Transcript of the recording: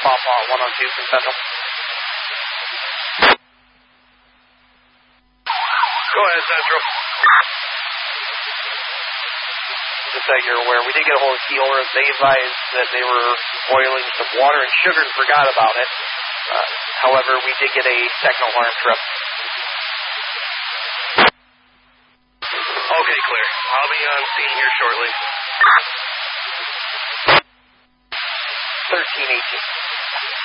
Papa 1 on 2 from Central. Go ahead, Central. Just so you're aware, we did get a hold of Keeler. They advised that they were boiling some water and sugar and forgot about it. However, we did get a second alarm trip. Okay, clear. I'll be on scene here shortly. 1318.